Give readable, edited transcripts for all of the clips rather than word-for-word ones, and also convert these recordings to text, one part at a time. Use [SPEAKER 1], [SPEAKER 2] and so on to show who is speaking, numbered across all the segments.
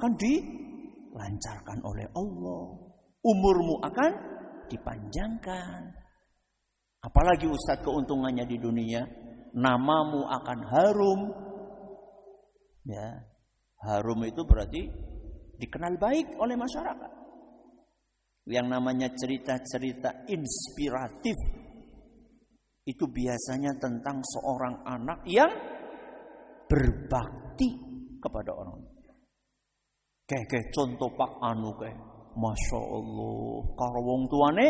[SPEAKER 1] akan dilancarkan oleh Allah. Umurmu akan dipanjangkan. Apalagi Ustaz keuntungannya di dunia, namamu akan harum. Ya, harum itu berarti dikenal baik oleh masyarakat. Yang namanya cerita-cerita inspiratif itu biasanya tentang seorang anak yang berbakti kepada orang. Kayak contoh Pak Anu kayak, Masya Allah, karo wong tuane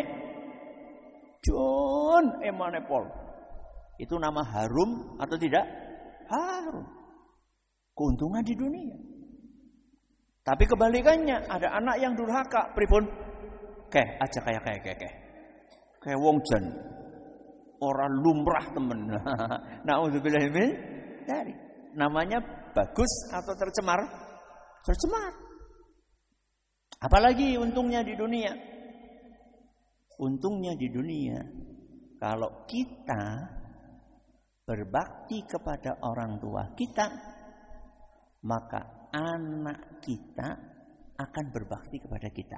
[SPEAKER 1] John Emanepol. Itu nama harum atau tidak? Harum. Keuntungan di dunia. Tapi kebalikannya, ada anak yang durhaka, pripun? Aja kayak wong jan. Orang lumrah temen. Nauzubillah min dzalik. Namanya bagus atau tercemar? Tercemar. Apalagi untungnya di dunia? Untungnya di dunia, kalau kita berbakti kepada orang tua kita, maka anak kita akan berbakti kepada kita.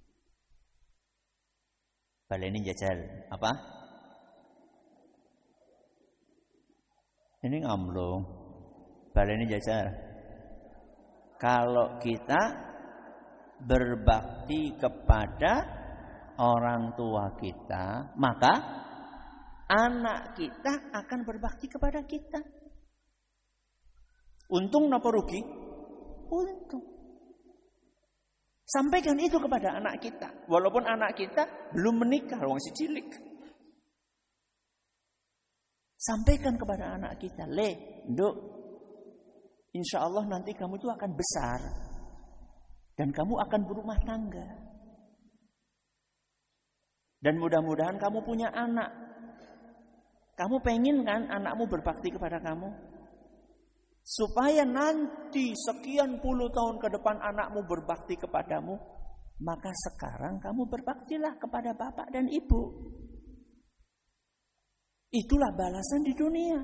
[SPEAKER 1] Baleni jajal apa? Ini ngamlung. Baleni jajal. Kalau kita berbakti kepada orang tua kita, maka anak kita akan berbakti kepada kita. Untung napa rugi? Untung. Sampaikan itu kepada anak kita. Walaupun anak kita belum menikah, wong si cilik. Sampaikan kepada anak kita, Nduk, insya Allah nanti kamu itu akan besar. Dan kamu akan berumah tangga. Dan mudah-mudahan kamu punya anak. Kamu pengen kan anakmu berbakti kepada kamu? Supaya nanti sekian puluh tahun ke depan anakmu berbakti kepadamu, maka sekarang kamu berbaktilah kepada bapak dan ibu. Itulah balasan di dunia.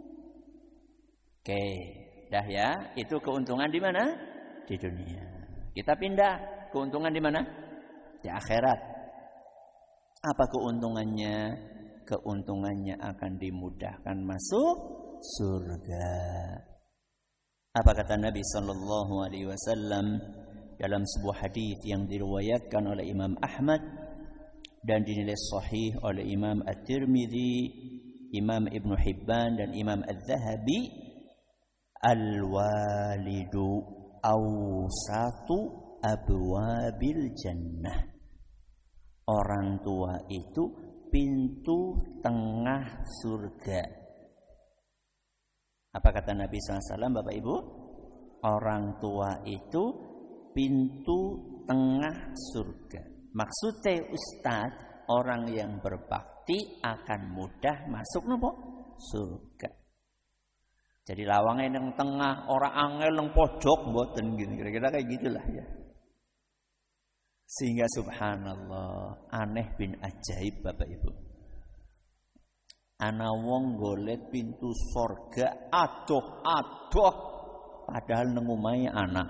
[SPEAKER 1] Oke, dah ya. Itu keuntungan di mana? Di dunia. Kita pindah. Keuntungan di mana? Di akhirat. Apa keuntungannya? Keuntungannya akan dimudahkan masuk surga. Apa kata Nabi sallallahu alaihi wasallam dalam sebuah hadis yang diriwayatkan oleh Imam Ahmad dan dinilai sahih oleh Imam At-Tirmidzi, Imam Ibn Hibban dan Imam Adz-Dzahabi, al-walidu awsatu abwabil jannah. Orang tua itu pintu tengah surga. Apa kata Nabi SAW, Bapak Ibu? Orang tua itu pintu tengah surga. Maksudnya Ustaz, orang yang berbakti akan mudah masuk nopo? Surga. Jadi lawangnya yang tengah, orang angel yang pojok, mboten gini. Kira-kira kayak gitulah ya. Sehingga subhanallah, aneh bin ajaib Bapak Ibu. Ana wong golek pintu sorga adoh-adoh padahal nang omahe anak.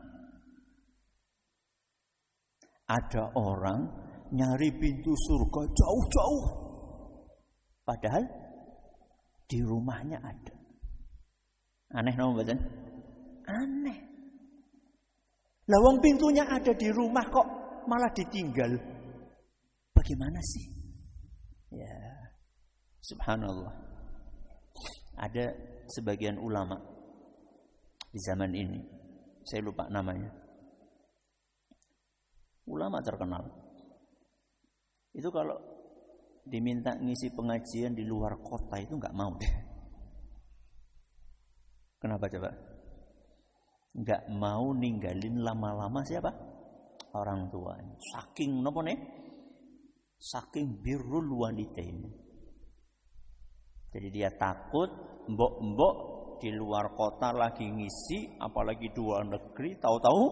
[SPEAKER 1] Ada orang nyari pintu surga jauh-jauh padahal di rumahnya ada. Aneh napa mboten? Aneh. Lah wong pintunya ada di rumah kok malah ditinggal. Bagaimana sih? Ya. Subhanallah. Ada sebagian ulama di zaman ini, saya lupa namanya. Ulama terkenal. Itu kalau diminta ngisi pengajian di luar kota itu enggak mau deh. Kenapa coba? Enggak mau ninggalin lama-lama siapa? Orang tuanya. Saking napa nih? Saking birrul walidain. Jadi dia takut mbok-mbok di luar kota lagi ngisi, apalagi di luar negeri, tahu-tahu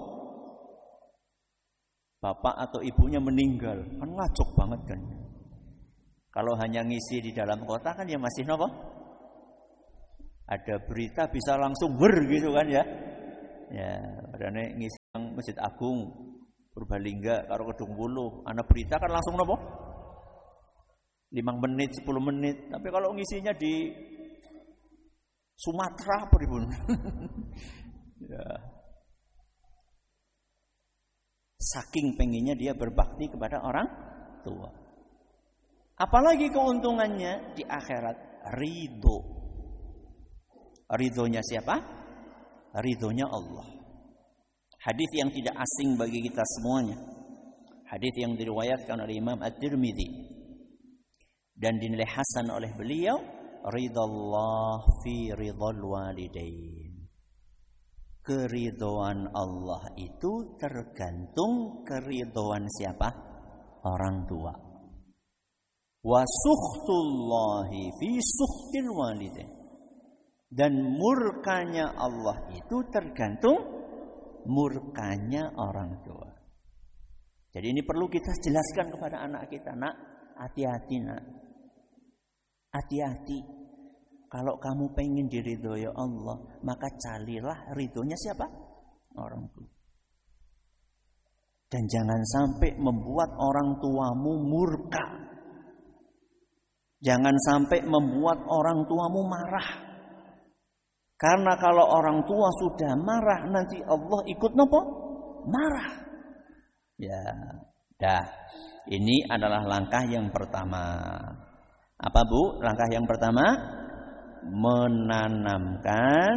[SPEAKER 1] bapak atau ibunya meninggal. Kan ngacuk banget kan. Kalau hanya ngisi di dalam kota kan ya masih napa? Ada berita bisa langsung gitu kan ya. Ya, padane ngisi Masjid Agung Purbalingga karo Kedung Wuluh, ana berita kan langsung nopo? 5 menit, 10 menit. Tapi kalau ngisinya di Sumatera pripun? Ya. Saking pengennya dia berbakti kepada orang tua. Apalagi keuntungannya di akhirat, ridho. Ridhonya siapa? Ridhonya Allah. Hadis yang tidak asing bagi kita semuanya. Hadis yang diriwayatkan oleh Imam At-Tirmidzi dan dinilai hasan oleh beliau, ridallah fi ridhal walidain. Keridhaan Allah itu tergantung keridhaan siapa? Orang tua. Wa sukhtullahi fi sukhtil walidain. Dan murkanya Allah itu tergantung murkanya orang tua. Jadi ini perlu kita jelaskan kepada anak kita, nak, hati-hati nak. Hati-hati. Kalau kamu pengen diridhoi Allah, maka carilah ridhonya siapa? Orang tua. Dan jangan sampai membuat orang tuamu murka. Jangan sampai membuat orang tuamu marah. Karena kalau orang tua sudah marah, nanti Allah ikut nopo? Marah. Ya, dah. Ini adalah langkah yang pertama. Apa Bu? Langkah yang pertama, menanamkan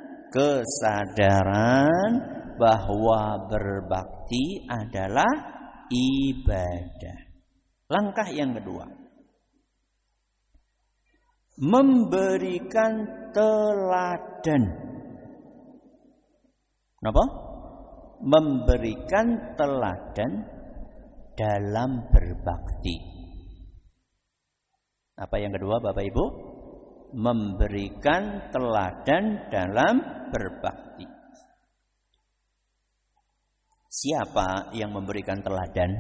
[SPEAKER 1] kesadaran bahwa berbakti adalah ibadah. Langkah yang kedua, memberikan teladan. Kenapa? Memberikan teladan dalam berbakti. Apa yang kedua Bapak Ibu? Memberikan teladan dalam berbakti. Siapa yang memberikan teladan?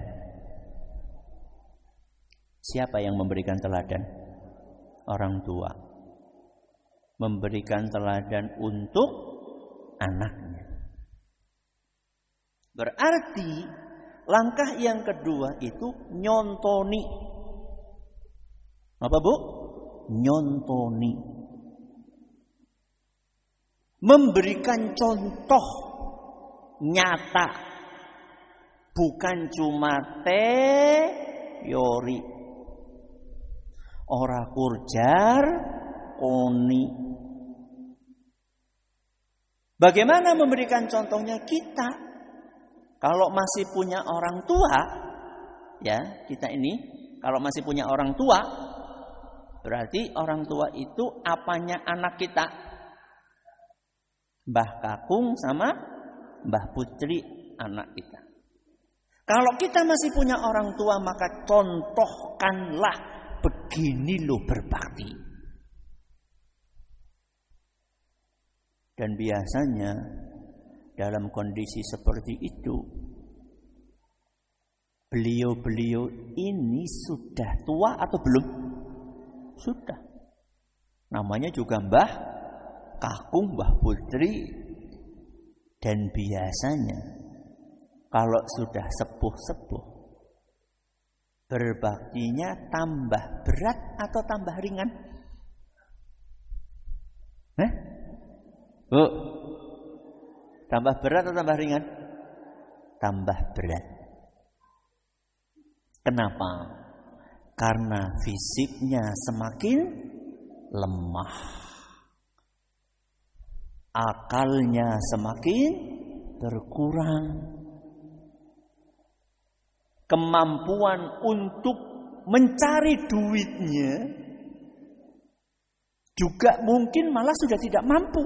[SPEAKER 1] Siapa yang memberikan teladan? Orang tua. Memberikan teladan untuk anaknya. Berarti langkah yang kedua itu nyontoni. Apa Bu? Nyontoni. Memberikan contoh nyata. Bukan cuma teori. Ora kurjar koni. Bagaimana memberikan contohnya kita? Kalau masih punya orang tua, ya, kita ini kalau masih punya orang tua, berarti orang tua itu apanya anak kita? Mbah Kakung sama Mbah Putri anak kita. Kalau kita masih punya orang tua, maka contohkanlah begini loh berbakti. Dan biasanya dalam kondisi seperti itu, beliau-beliau ini sudah tua atau belum? Sudah. Namanya juga Mbah Kakung, Mbah Putri. Dan biasanya kalau sudah sepuh-sepuh, berbaktinya tambah berat atau tambah ringan? Bu, tambah berat atau tambah ringan? Tambah berat. Kenapa? Karena fisiknya semakin lemah, akalnya semakin berkurang, kemampuan untuk mencari duitnya juga mungkin malah sudah tidak mampu.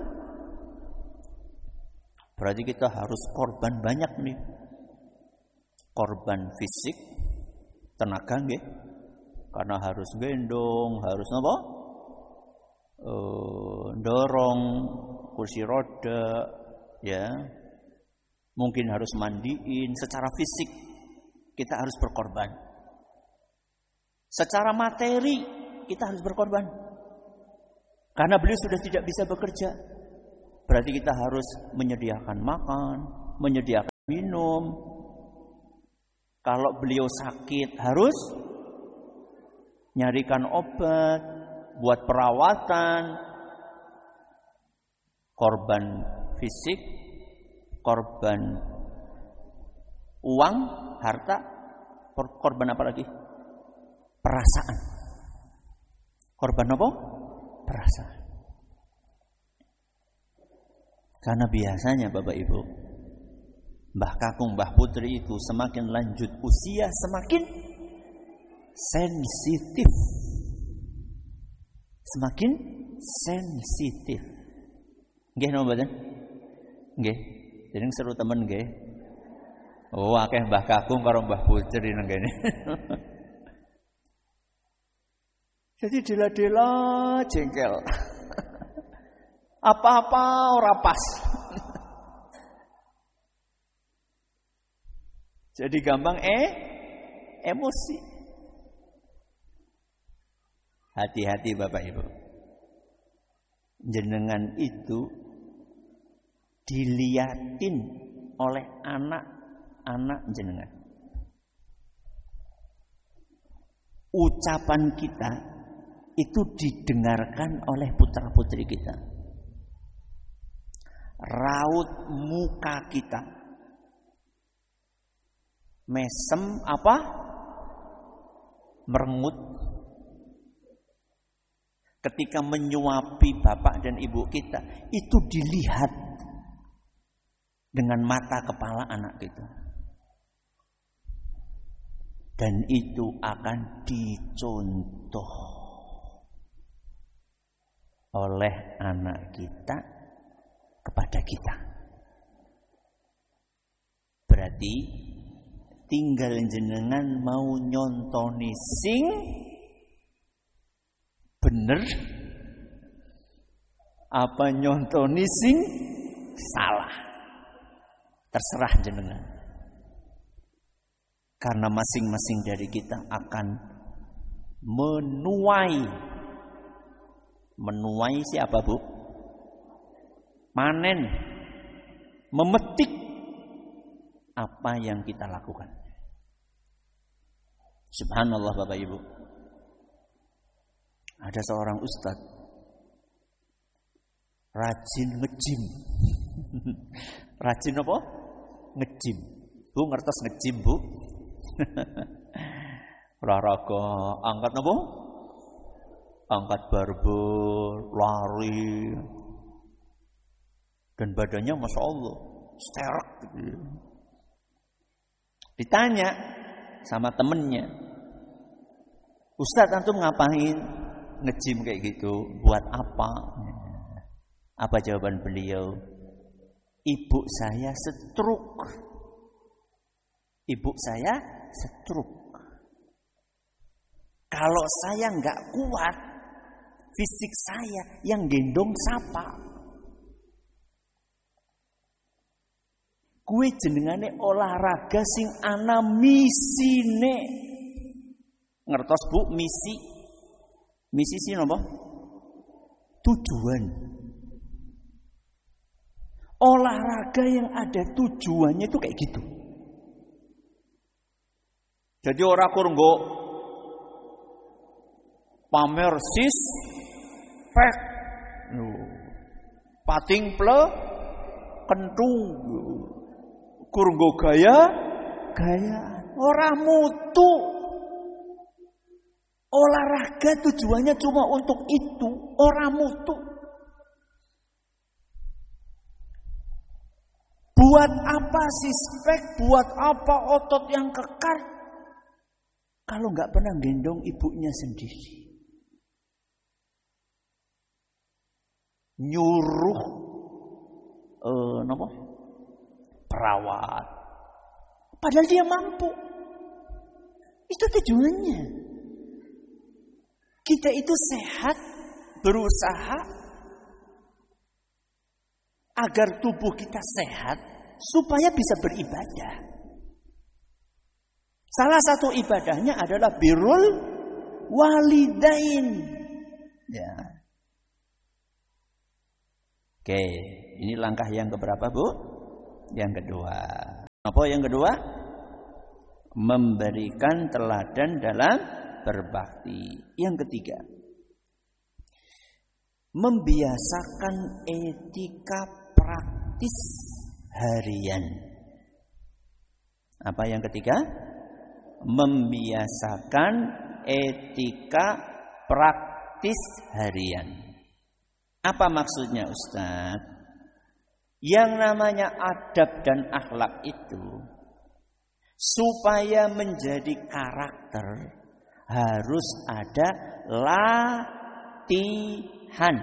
[SPEAKER 1] Berarti kita harus korban banyak nih. Korban fisik, tenaga nggih. Karena harus gendong, harus apa? Dorong kursi roda, ya. Mungkin harus mandiin. Secara fisik kita harus berkorban. Secara materi kita harus berkorban. Karena beliau sudah tidak bisa bekerja. Berarti kita harus menyediakan makan, menyediakan minum. Kalau beliau sakit harus nyarikan obat, buat perawatan, korban fisik, korban uang, harta, korban apa lagi? Perasaan. Korban apa? Perasaan. Karena biasanya Bapak Ibu, Mbah Kakung, Mbah Putri itu semakin lanjut usia semakin sensitif. Semakin sensitif. Nggih napa mboten? Nggih. Jadi seru temen nggih. Oh, akeh Mbah Kakung karo Mbah Putri nang kene. Jadi dela-dela jengkel. Apa-apa ora pas. Jadi gampang emosi. Hati-hati Bapak Ibu. Jenengan itu diliatin oleh anak-anak jenengan. Ucapan kita itu didengarkan oleh putra-putri kita. Raut muka kita, mesem apa? Merengut. Ketika menyuapi bapak dan ibu kita, itu dilihat dengan mata kepala anak kita. Dan itu akan dicontoh oleh anak kita kepada kita. Berarti tinggal jenengan mau nyontoni sing bener apa nyontoni sing salah. Terserah jenengan. Karena masing-masing dari kita akan menuai siapa Bu? Panen, memetik apa yang kita lakukan. Subhanallah Bapak Ibu. Ada seorang ustadz rajin nge-gym. Rajin apa? Nge-gym. Bu ngertos nge-gym Bu? Olahraga angkat apa? Angkat barbel, lari. Dan badannya Masya Allah sterek gitu. Ditanya sama temennya, Ustadz antum ngapain nge-gym kayak gitu? Buat apa? Apa jawaban beliau? Ibu saya stroke. Ibu saya stroke. Kalau saya nggak kuat, fisik saya yang gendong siapa? Kue jenengane olahraga sing ana misine. Ngertos Bu misi? Misi sih napa? Tujuan. Olahraga yang ada tujuannya itu kayak gitu. Jadi ora kuranggo pamer sis pek. Pating ple kentung. Kuranggo gaya ora mutu. Olahraga tujuannya cuma untuk itu, ora mutu. Buat apa sispek, buat apa otot yang kekar kalau nggak pernah gendong ibunya sendiri. Nyuruh perawat. Padahal dia mampu. Itu tujuannya. Kita itu sehat, berusaha agar tubuh kita sehat supaya bisa beribadah. Salah satu ibadahnya adalah birrul walidain. Ya. Oke. Ini langkah yang keberapa, Bu? Yang kedua. Apa yang kedua? Memberikan teladan dalam berbakti. Yang ketiga, membiasakan etika praktis harian. Apa yang ketiga? Membiasakan etika praktis harian. Apa maksudnya, Ustaz? Yang namanya adab dan akhlak itu supaya menjadi karakter harus ada latihan.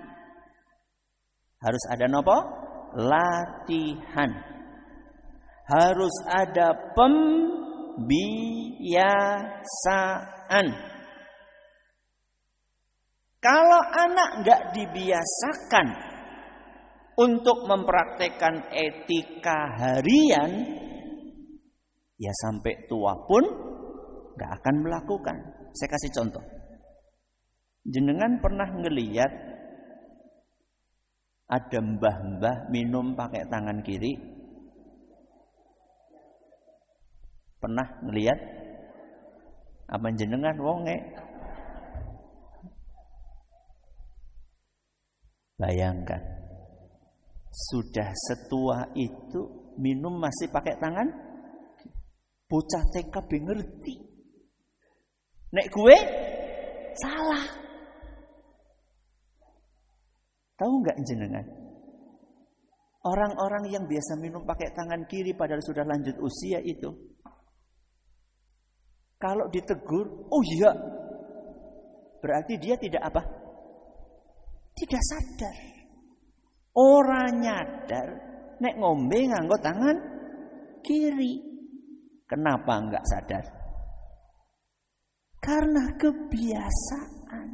[SPEAKER 1] Harus ada nopo? Latihan. Harus ada pembiasaan. Kalau anak enggak dibiasakan untuk mempraktekkan etika harian, ya sampai tua pun enggak akan melakukan. Saya kasih contoh. Jenengan pernah ngelihat ada mbah-mbah minum pakai tangan kiri? Pernah ngelihat? Apa jenengan wonge? Bayangkan, sudah setua itu minum masih pakai tangan? Bocah TK ngerti. Nek gue salah. Tahu nggak jenengan? Orang-orang yang biasa minum pakai tangan kiri padahal sudah lanjut usia itu, kalau ditegur, oh iya, berarti dia tidak apa? Tidak sadar. Orang nyadar nek ngombe nganggo tangan kiri. Kenapa enggak sadar? Karena kebiasaan.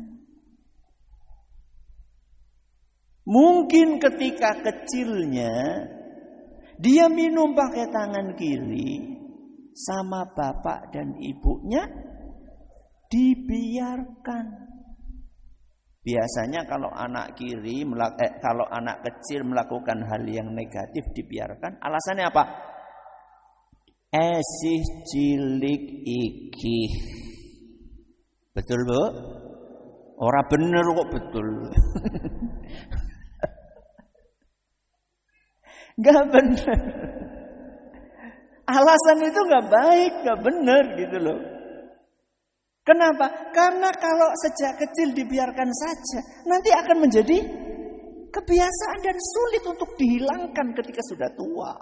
[SPEAKER 1] Mungkin ketika kecilnya dia minum pakai tangan kiri, sama bapak dan ibunya dibiarkan. Biasanya kalau anak kecil melakukan hal yang negatif dibiarkan, alasannya apa? Esih cilik iki. Betul, Bu? Ora bener kok betul. Gak bener. Alasan itu gak baik, gak bener gitu loh. Kenapa? Karena kalau sejak kecil dibiarkan saja, nanti akan menjadi kebiasaan dan sulit untuk dihilangkan ketika sudah tua.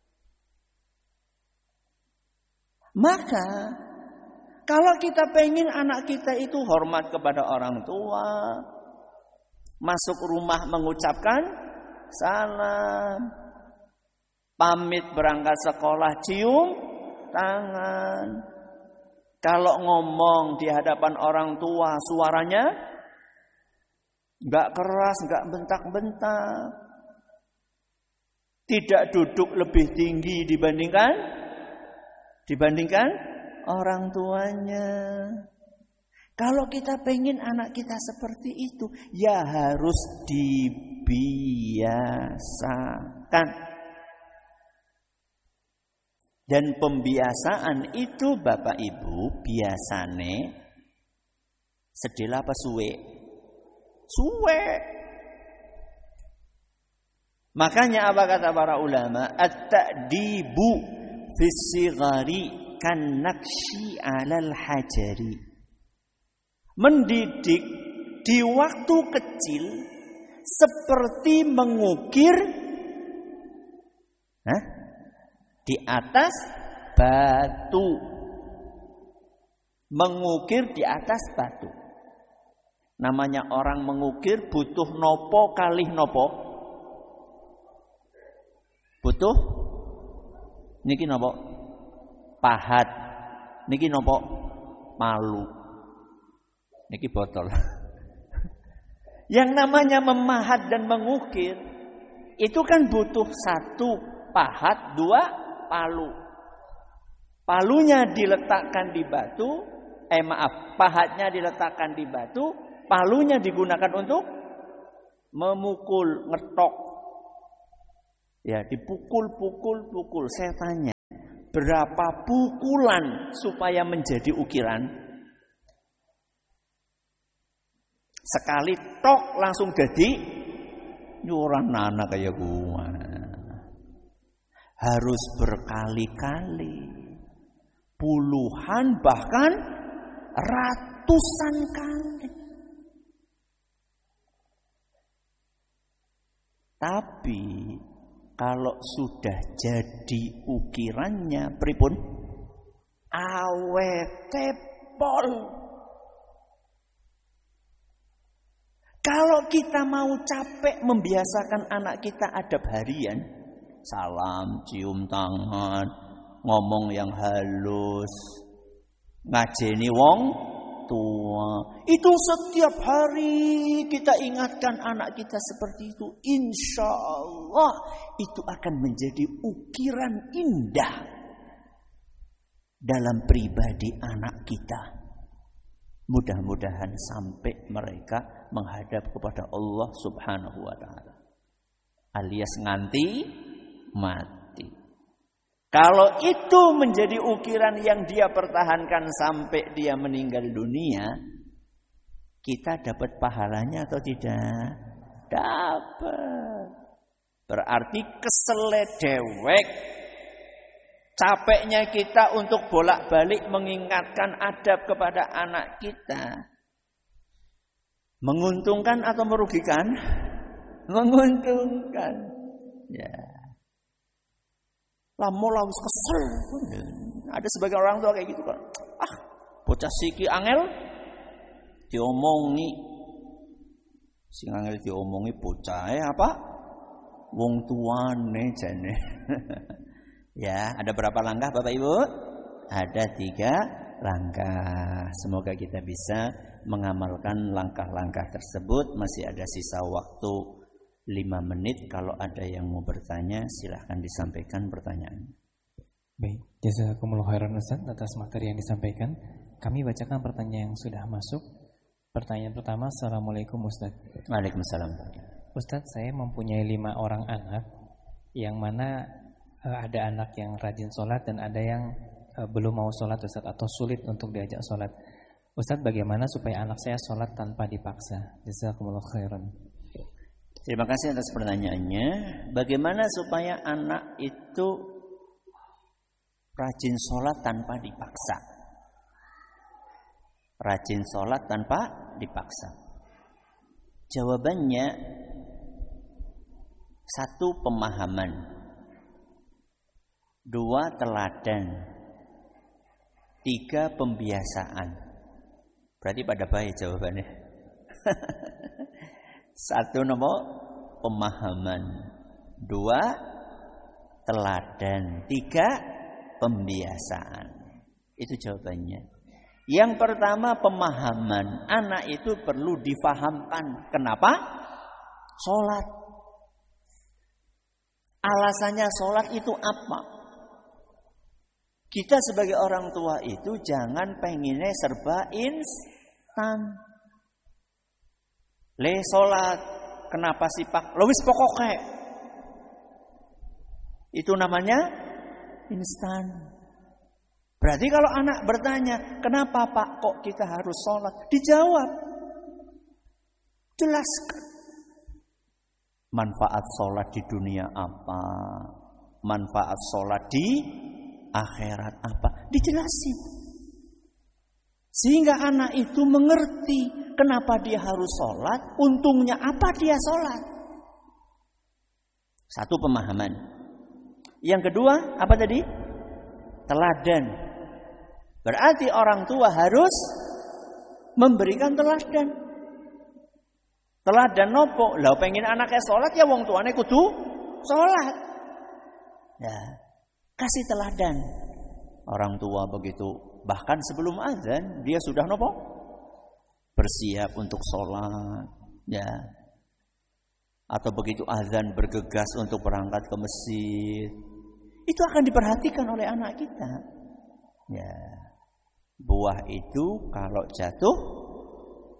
[SPEAKER 1] Maka, kalau kita pengen anak kita itu hormat kepada orang tua, masuk rumah mengucapkan salam, pamit berangkat sekolah cium tangan. Kalau ngomong di hadapan orang tua suaranya enggak keras, enggak bentak-bentak. Tidak duduk lebih tinggi dibandingkan orang tuanya. Kalau kita pengen anak kita seperti itu, ya harus dibiasakan. Dan pembiasaan itu Bapak Ibu biasane sedela apa suwe? Suwe. Makanya apa kata para ulama? At-ta'dibu fis-sighari kan-naqshi 'alal hajari. Mendidik di waktu kecil seperti mengukir di atas batu. Mengukir di atas batu. Namanya orang mengukir butuh nopo kalih nopo? Butuh niki nopo? Pahat. Niki nopo? Malu. Niki botol. Yang namanya memahat dan mengukir itu kan butuh satu pahat, dua palu. Palunya diletakkan di batu, pahatnya diletakkan di batu, palunya digunakan untuk memukul, ngetok. Ya, dipukul. Saya tanya, berapa pukulan supaya menjadi ukiran? Sekali tok langsung jadi nyuran anak kayak gua. Harus berkali-kali, puluhan bahkan ratusan kali. Tapi kalau sudah jadi ukirannya pripun? Awete pol. Kalau kita mau capek membiasakan anak kita adab harian, salam, cium tangan, ngomong yang halus, ngajeni wong tua. Itu setiap hari kita ingatkan anak kita seperti itu. Insya Allah itu akan menjadi ukiran indah dalam pribadi anak kita. Mudah-mudahan sampai mereka menghadap kepada Allah Subhanahu wa ta'ala. Alias nganti mati. Kalau itu menjadi ukiran yang dia pertahankan sampai dia meninggal dunia, kita dapat pahalanya atau tidak? Dapat. Berarti kesele dewek. Capeknya kita untuk bolak-balik mengingatkan adab kepada anak kita. Menguntungkan atau merugikan? Menguntungkan. Ya. Lama harus kesel. Ada sebagian orang tua kayak gitu kan. Bocah siki angel diomongi. Sing angel diomongi bocah apa? Wong tuane jane. Ya, ada berapa langkah Bapak Ibu? Ada 3 langkah. Semoga kita bisa mengamalkan langkah-langkah tersebut. Masih ada sisa waktu 5 menit. Kalau ada yang mau bertanya, silahkan disampaikan pertanyaan.
[SPEAKER 2] Baik, jazakumullah khairan Ustaz atas materi yang disampaikan. Kami bacakan pertanyaan yang sudah masuk. Pertanyaan pertama, Assalamualaikum Ustaz.
[SPEAKER 1] Waalaikumsalam.
[SPEAKER 2] Ustaz, saya mempunyai 5 orang anak, yang mana ada anak yang rajin sholat dan ada yang belum mau sholat Ustaz, atau sulit untuk diajak sholat. Ustaz, bagaimana supaya anak saya sholat tanpa dipaksa? Jazakumullah khairan.
[SPEAKER 1] Terima kasih atas pertanyaannya. Bagaimana supaya anak itu rajin sholat tanpa dipaksa? Rajin sholat tanpa dipaksa. Jawabannya 1, pemahaman. 2, teladan. 3, pembiasaan. Berarti pada baik jawabannya. 1 nomor pemahaman, 2 teladan, 3 pembiasaan. Itu jawabannya. Yang pertama pemahaman. Anak itu perlu difahamkan. Kenapa? Sholat. Alasannya sholat itu apa? Kita sebagai orang tua itu jangan pengennya serba instan. Le sholat, kenapa sih Pak? Lo wis pokoknya. Itu namanya instan. Berarti kalau anak bertanya, kenapa Pak kok kita harus sholat? Dijawab. Jelaskan. Manfaat sholat di dunia apa? Manfaat sholat di akhirat apa? Dijelasin. Sehingga anak itu mengerti kenapa dia harus sholat, untungnya apa dia sholat. 1, pemahaman. Yang kedua, apa tadi? Teladan. Berarti orang tua harus memberikan teladan. Teladan nopo? Lah pengen anaknya sholat ya wong tuane kudu sholat. Ya, kasih teladan. Orang tua begitu, bahkan sebelum azan dia sudah nopo? Bersiap untuk sholat, ya. Atau begitu azan bergegas untuk berangkat ke masjid. Itu akan diperhatikan oleh anak kita. Ya. Buah itu kalau jatuh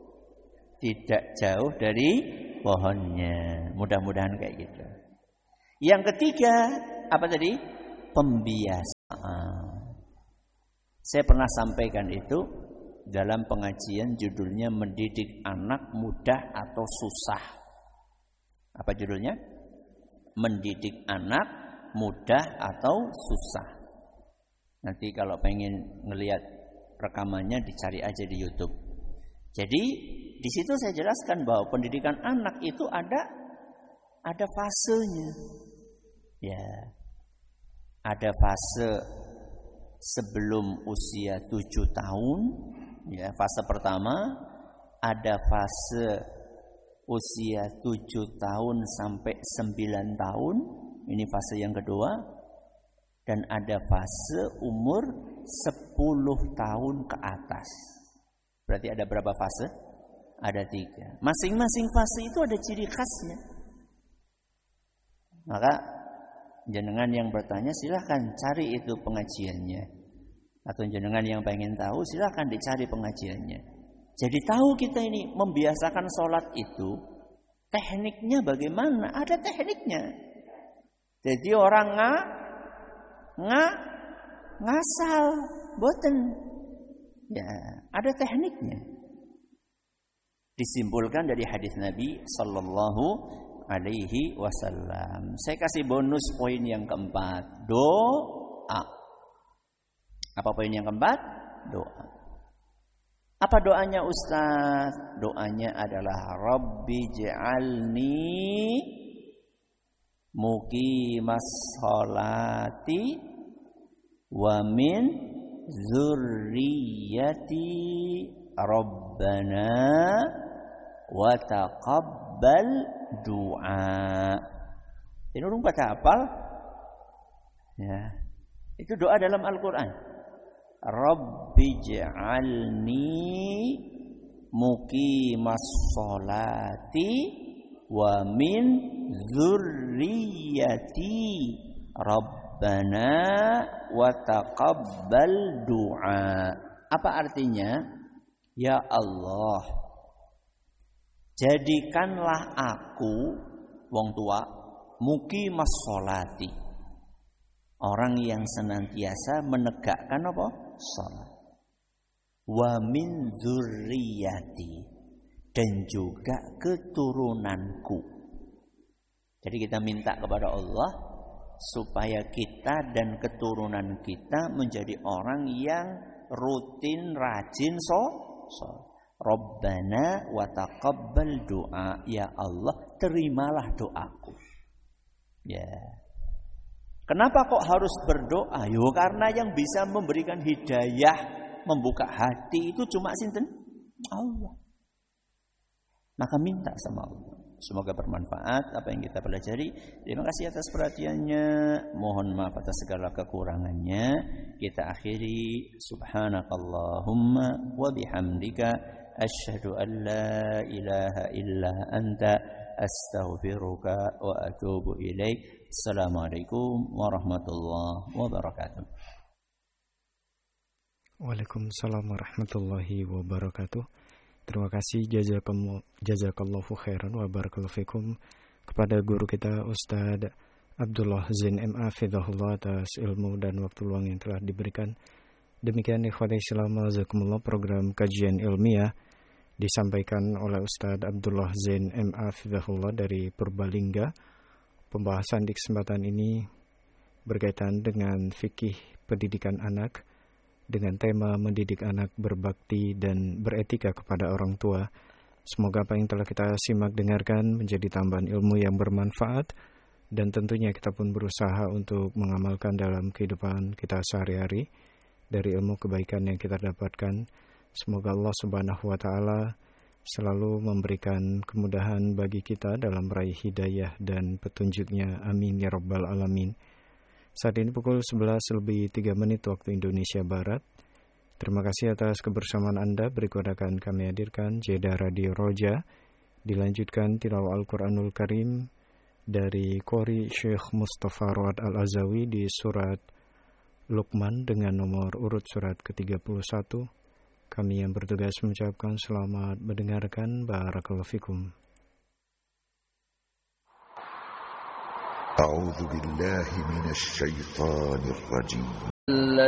[SPEAKER 1] tidak jauh dari pohonnya. Mudah-mudahan kayak gitu. Yang ketiga, apa tadi? Pembiasaan. Saya pernah sampaikan itu dalam pengajian, judulnya mendidik anak mudah atau susah. Apa judulnya? Mendidik anak mudah atau susah. Nanti kalau pengen ngelihat rekamannya dicari aja di YouTube. Jadi di situ saya jelaskan bahwa pendidikan anak itu ada fasenya. Ya. Ada fase sebelum usia 7 tahun, ya, fase pertama. Ada fase usia 7 tahun sampai 9 tahun, ini fase yang kedua. Dan ada fase umur 10 tahun ke atas. Berarti ada berapa fase? Ada 3. Masing-masing fase itu ada ciri khasnya. Maka jenengan yang bertanya silahkan cari itu pengajiannya. Atau jenengan yang pengen tahu silahkan dicari pengajiannya. Jadi tahu kita ini membiasakan sholat itu tekniknya bagaimana? Ada tekniknya. Jadi orang ngasal, boten. Ya, ada tekniknya. Disimpulkan dari hadis Nabi sallallahu alaihi wasallam. Saya kasih bonus poin yang keempat, doa. Apa poin yang keempat? Doa. Apa doanya Ustaz? Doanya adalah Rabbi ja'alni muqimas sholati wa min zurriyati Rabbana wa taqabbal doa. Ini orang baca hafal? Ya. Itu doa dalam Al-Qur'an. Rabbi ja'alni muqimas sholati wa min dzurriyyati Rabbana wa taqabbal doa. Apa artinya? Ya Allah, jadikanlah aku wong tua muqimas sholati, orang yang senantiasa menegakkan apa? Salat. Wa min dzurriyyati, dan juga keturunanku. Jadi kita minta kepada Allah supaya kita dan keturunan kita menjadi orang yang rutin rajin sholat. Rabbana wa taqabbal doa. Ya Allah, terimalah doaku. Ya. Kenapa kok harus berdoa? Yo, karena yang bisa memberikan hidayah, membuka hati itu cuma sinten? Allah. Maka minta sama Allah. Semoga bermanfaat apa yang kita pelajari. Terima kasih atas perhatiannya. Mohon maaf atas segala kekurangannya. Kita akhiri. Subhanakallahumma wa bihamdika asyhadu an la ilaha illa anta astaghfiruka wa atubu ilaik. Assalamualaikum warahmatullahi wabarakatuh.
[SPEAKER 3] Waalaikumsalam warahmatullahi wabarakatuh. Terima kasih jazakallahu khairan wa barakallahu fikum kepada guru kita Ustaz Abdullah Zain MA Fidahullah atas ilmu dan waktu luang yang telah diberikan. Demikian ikhwati Islam jazakumullah, program kajian ilmiah disampaikan oleh Ustaz Abdullah Zain MA Fidahullah dari Purbalingga. Pembahasan di kesempatan ini berkaitan dengan fikih pendidikan anak dengan tema mendidik anak berbakti dan beretika kepada orang tua. Semoga apa yang telah kita simak dengarkan menjadi tambahan ilmu yang bermanfaat, dan tentunya kita pun berusaha untuk mengamalkan dalam kehidupan kita sehari-hari dari ilmu kebaikan yang kita dapatkan. Semoga Allah Subhanahu wa taala selalu memberikan kemudahan bagi kita dalam meraih hidayah dan petunjuknya. Amin ya rabbal alamin. Saat ini pukul 11:03 waktu Indonesia Barat. Terima kasih atas kebersamaan Anda. Berikut akan kami hadirkan Jeda Radio Roja. Dilanjutkan tilawah Al-Quranul Karim dari Qori Syekh Mustafa Rawad Al-Azawi di surat Luqman dengan nomor urut surat ke-31. Kami yang bertugas mengucapkan selamat mendengarkan. Barakallahu fikum.
[SPEAKER 4] أعوذ بالله من الشيطان الرجيم